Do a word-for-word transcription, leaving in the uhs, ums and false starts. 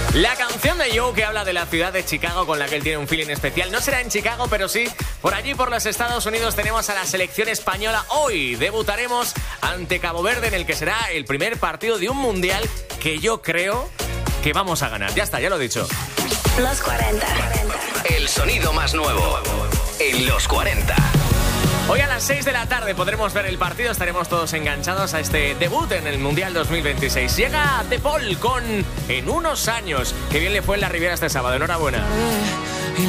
La canción de Joe que habla de la ciudad de Chicago con la que él tiene un feeling especial. No será en Chicago, pero sí por allí, por los Estados Unidos, tenemos a la selección española. Hoy debutaremos ante Cabo Verde en el que será el primer partido de un mundial que yo creo que vamos a ganar. Ya está, ya lo he dicho. Los cuarenta. El sonido más nuevo en Los cuarenta. Hoy a las seis de la tarde podremos ver el partido. Estaremos todos enganchados a este debut en el Mundial dos mil veintiséis. Llega De Paul con En unos años. Que bien le fue en la Riviera este sábado. Enhorabuena.